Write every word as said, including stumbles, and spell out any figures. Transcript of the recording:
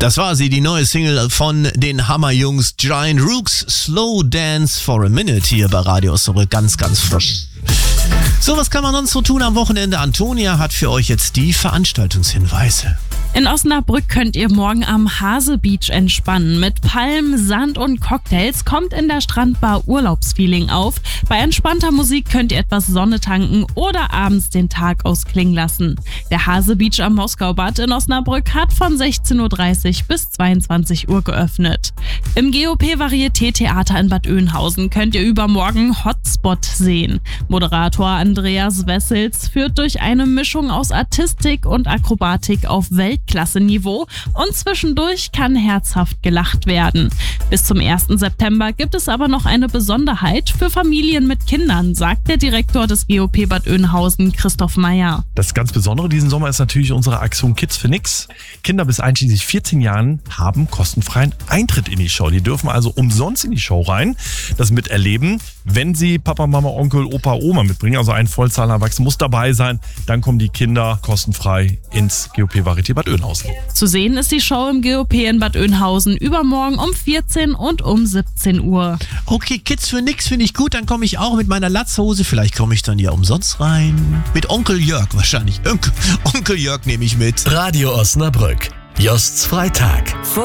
Das war sie, die neue Single von den Hammerjungs Giant Rooks, Slow Dance for a Minute, hier bei Radio Osnabrück, ganz, ganz frisch. So, was kann man sonst so tun am Wochenende? Antonia hat für euch jetzt die Veranstaltungshinweise. In Osnabrück könnt ihr morgen am Hase Beach entspannen. Mit Palmen, Sand und Cocktails kommt in der Strandbar Urlaubsfeeling auf. Bei entspannter Musik könnt ihr etwas Sonne tanken oder abends den Tag ausklingen lassen. Der Hase Beach am Moskaubad in Osnabrück hat von sechzehn Uhr dreißig bis zweiundzwanzig Uhr geöffnet. Im G O P Varieté Theater in Bad Oeynhausen könnt ihr übermorgen Hotspot sehen. Moderator Andreas Wessels führt durch eine Mischung aus Artistik und Akrobatik auf Weltklasse-Niveau und zwischendurch kann herzhaft gelacht werden. Bis zum ersten September gibt es aber noch eine Besonderheit für Familien mit Kindern, sagt der Direktor des G O P Bad Oeynhausen, Christoph Meyer. Das ganz Besondere diesen Sommer ist natürlich unsere Aktion Kids for Nix. Kinder bis einschließlich vierzehn Jahren haben kostenfreien Eintritt in die Show. Die dürfen also umsonst in die Show rein, das miterleben. Wenn sie Papa, Mama, Onkel, Opa, Oma mitbringen, also ein Vollzahlerwachsen muss dabei sein, dann kommen die Kinder kostenfrei ins G O P Varieté Bad Oeynhausen. Zu sehen ist die Show im G O P in Bad Oeynhausen übermorgen um vierzehn und um siebzehn Uhr. Okay, Kids für nix finde ich gut, dann komme ich auch mit meiner Latzhose, vielleicht komme ich dann ja umsonst rein. Mit Onkel Jörg wahrscheinlich. Onkel, Onkel Jörg nehme ich mit. Radio Osnabrück, Josts Freitag.